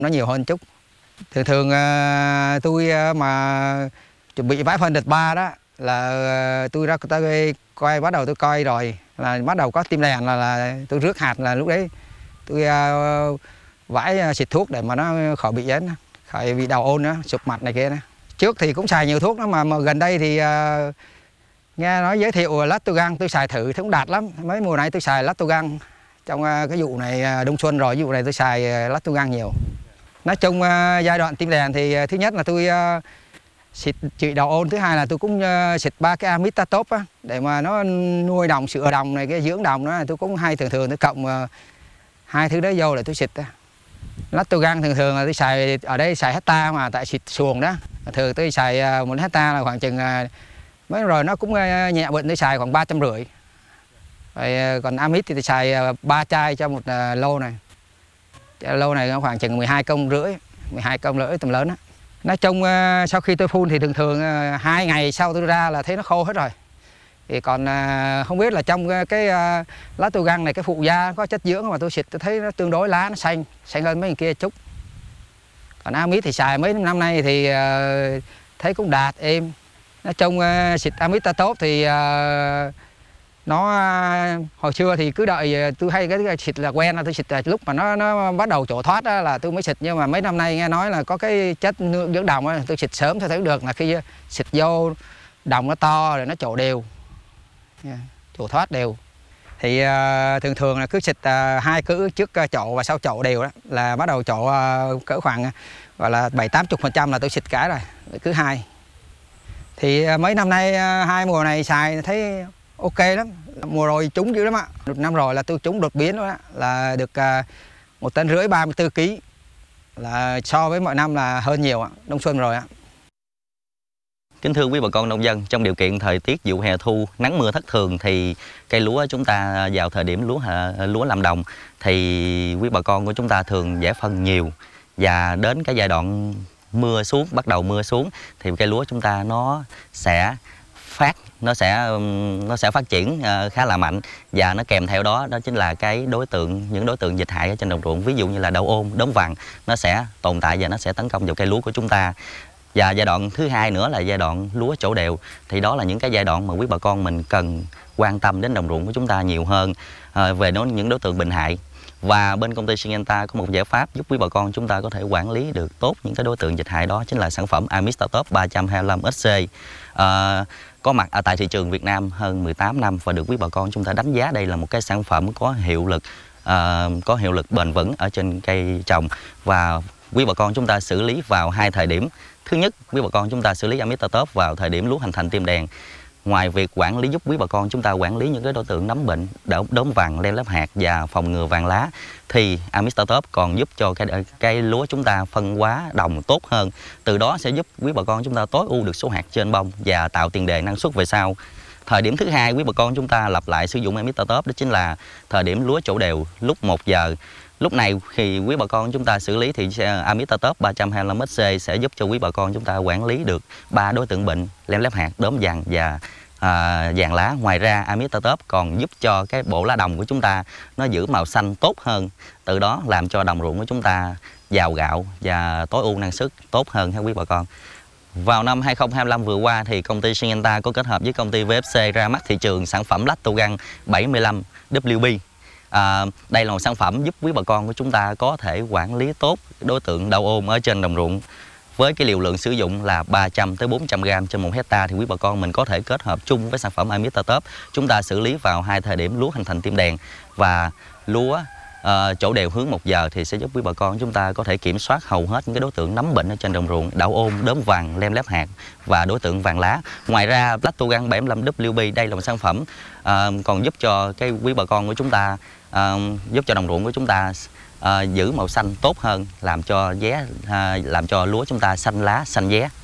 nó nhiều hơn chút. Thường thường tôi mà chuẩn bị vãi phân đợt 3 đó là tôi ra tôi coi, bắt đầu tôi coi rồi là bắt đầu có tim đèn là tôi rước hạt, là lúc đấy tôi vãi xịt thuốc để mà nó khỏi bị ấy, khỏi bị đau ôn đó, sụp mặt này kia đó. Trước thì cũng xài nhiều thuốc đó mà gần đây thì nghe nói giới thiệu Lactogang, tôi xài thử thấy cũng đạt lắm. Mấy mùa này tôi xài Lactogang, trong cái vụ này đông xuân rồi, vụ này tôi xài Lactogang nhiều. Nói chung giai đoạn tim đèn thì thứ nhất là tôi xịt trị đau ôn, thứ hai là tôi cũng xịt 3 cái Amistatop á, để mà nó nuôi đồng, sữa đồng này, cái dưỡng đồng đó, tôi cũng hay thường tôi cộng hai thứ đó vô để tôi xịt. Lactogang thường là tôi xài ở đây xài hecta, mà tại xịt xuồng đó thường tôi xài 1 hecta là khoảng chừng mấy rồi nó cũng nhẹ bệnh, tôi xài khoảng 350. Rồi còn Amit thì tôi xài 3 chai cho một lô này. Lô này nó khoảng chừng 12 công rưỡi tầm lớn á. Nói chung sau khi tôi phun thì thường 2 ngày sau tôi ra là thấy nó khô hết rồi. Thì còn không biết là trong cái Lactogang này, cái phụ gia có chất dưỡng mà tôi xịt tôi thấy nó tương đối lá nó xanh hơn mấy người kia chút. Còn Amit thì xài mấy năm nay thì thấy cũng đạt êm. Nói chung xịt Amistatop thì nó hồi xưa thì cứ đợi tôi hay cái xịt là quen, là tôi xịt lúc mà nó bắt đầu trổ thoát đó là tôi mới xịt, nhưng mà mấy năm nay nghe nói là có cái chất dưỡng đồng đó, tôi xịt sớm tôi thấy được là khi xịt vô đồng nó to rồi nó trổ đều, trổ thoát đều. Thì thường là cứ xịt 2 cữ trước chậu và sau chậu đều đó, là bắt đầu chậu cỡ khoảng gọi là 70-80% là tôi xịt cái rồi, cứ 2. Thì mấy năm nay 2 mùa này xài thấy ok lắm. Mùa rồi trúng dữ lắm ạ. Năm rồi là tôi trúng đột biến đó, là được 1,5 tấn 34 kg, là so với mọi năm là hơn nhiều ạ, đông xuân rồi ạ. Kính thưa quý bà con nông dân, trong điều kiện thời tiết vụ hè thu nắng mưa thất thường thì cây lúa chúng ta vào thời điểm lúa làm đồng thì quý bà con của chúng ta thường giã phân nhiều, và đến cái giai đoạn mưa xuống, bắt đầu mưa xuống thì cây lúa chúng ta nó sẽ phát triển khá là mạnh, và nó kèm theo đó chính là những đối tượng dịch hại ở trên đồng ruộng, ví dụ như là đậu ôn, đốm vàng, nó sẽ tồn tại và nó sẽ tấn công vào cây lúa của chúng ta. Và giai đoạn thứ hai nữa là giai đoạn lúa trổ đều, thì đó là những cái giai đoạn mà quý bà con mình cần quan tâm đến đồng ruộng của chúng ta nhiều hơn về những đối tượng bệnh hại. Và bên công ty Syngenta có một giải pháp giúp quý bà con chúng ta có thể quản lý được tốt những cái đối tượng dịch hại, đó chính là sản phẩm Amistatop 325SC, có mặt ở tại thị trường Việt Nam hơn 18 năm và được quý bà con chúng ta đánh giá đây là một cái sản phẩm có hiệu lực bền vững ở trên cây trồng. Và quý bà con chúng ta xử lý vào 2 thời điểm. Thứ nhất, quý bà con chúng ta xử lý Amistatop vào thời điểm lúa hình thành tim đèn. Ngoài việc quản lý, giúp quý bà con chúng ta quản lý những cái đối tượng nấm bệnh, đốm vàng, lem lép hạt và phòng ngừa vàng lá, thì Amistatop còn giúp cho cây lúa chúng ta phân hóa đồng tốt hơn. Từ đó sẽ giúp quý bà con chúng ta tối ưu được số hạt trên bông và tạo tiền đề năng suất về sau. Thời điểm thứ hai quý bà con chúng ta lặp lại sử dụng Amistatop, đó chính là thời điểm lúa trổ đều lúc 1 giờ. Lúc này khi quý bà con chúng ta xử lý thì Amistatop 325SC sẽ giúp cho quý bà con chúng ta quản lý được 3 đối tượng bệnh: lem lép hạt, đốm vàng và vàng lá. Ngoài ra Amistatop còn giúp cho cái bộ lá đồng của chúng ta nó giữ màu xanh tốt hơn, từ đó làm cho đồng ruộng của chúng ta giàu gạo và tối ưu năng suất tốt hơn ha quý bà con. Vào năm 2025 vừa qua thì công ty Syngenta có kết hợp với công ty VFC ra mắt thị trường sản phẩm Lactogang 75WB. Đây là một sản phẩm giúp quý bà con của chúng ta có thể quản lý tốt đối tượng đậu ôn ở trên đồng ruộng. Với cái liều lượng sử dụng là 300 tới 400 g trên 1 hecta thì quý bà con mình có thể kết hợp chung với sản phẩm Amistatop. Chúng ta xử lý vào 2 thời điểm lúa hình thành tim đèn và lúa trổ đều hướng 1 giờ thì sẽ giúp quý bà con chúng ta có thể kiểm soát hầu hết những cái đối tượng nấm bệnh ở trên đồng ruộng: đậu ôn, đốm vàng, lem lép hạt và đối tượng vàng lá. Ngoài ra Lactogang 75WB đây là một sản phẩm còn giúp cho cái quý bà con của chúng ta, giúp cho đồng ruộng của chúng ta giữ màu xanh tốt hơn, làm cho lúa chúng ta xanh lá, xanh vé.